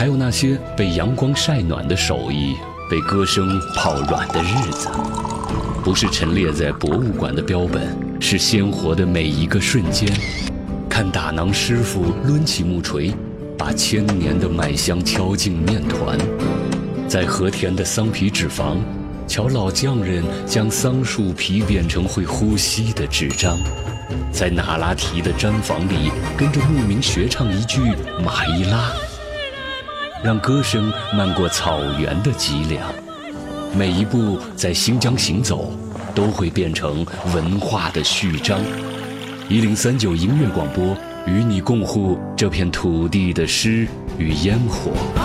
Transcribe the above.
还有那些被阳光晒暖的手艺，被歌声泡软的日子。不是陈列在博物馆的标本，是鲜活的每一个瞬间。看打囊师傅抡起木锤，把千年的麦香敲进面团。在和田的桑皮纸坊，瞧老匠人将桑树皮变成会呼吸的纸张。在那拉提的毡房里，跟着牧民学唱一句马伊拉，让歌声漫过草原的脊梁。每一步在新疆行走，都会变成文化的序章。1039音乐广播，与你共护这片土地的诗与烟火。